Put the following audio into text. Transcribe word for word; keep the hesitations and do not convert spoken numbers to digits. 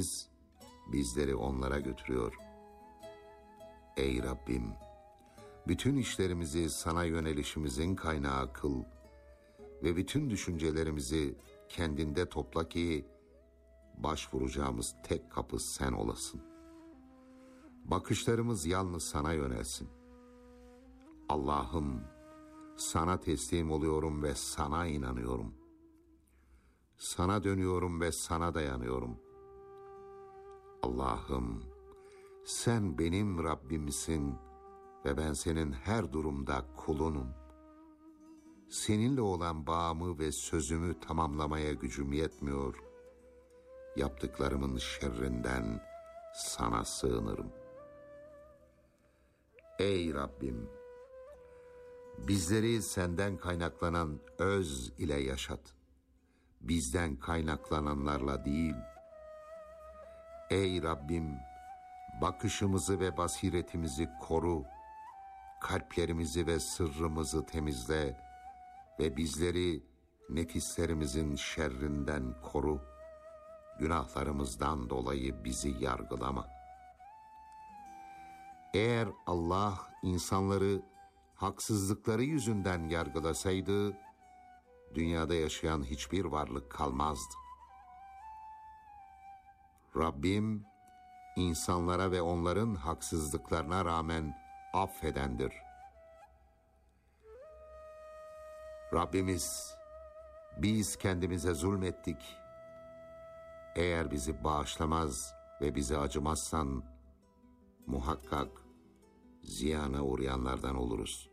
bizleri onlara götürüyor. Ey Rabbim, bütün işlerimizi sana yönelişimizin kaynağı kıl ve bütün düşüncelerimizi kendinde topla ki başvuracağımız tek kapı sen olasın. Bakışlarımız yalnız sana yönelsin. Allah'ım, sana teslim oluyorum ve sana inanıyorum. Sana dönüyorum ve sana dayanıyorum. Allah'ım, sen benim Rabbimsin ve ben senin her durumda kulunum. Seninle olan bağımı ve sözümü tamamlamaya gücüm yetmiyor. Yaptıklarımın şerrinden sana sığınırım. Ey Rabbim, bizleri senden kaynaklanan öz ile yaşat. Bizden kaynaklananlarla değil. Ey Rabbim, bakışımızı ve basiretimizi koru, kalplerimizi ve sırrımızı temizle ve bizleri nefislerimizin şerrinden koru. Günahlarımızdan dolayı bizi yargılama. Eğer Allah insanları haksızlıkları yüzünden yargılasaydı, dünyada yaşayan hiçbir varlık kalmazdı. Rabbim, insanlara ve onların haksızlıklarına rağmen affedendir. Rabbimiz, biz kendimize zulmettik. Eğer bizi bağışlamaz ve bize acımazsan, muhakkak ziyana uğrayanlardan oluruz.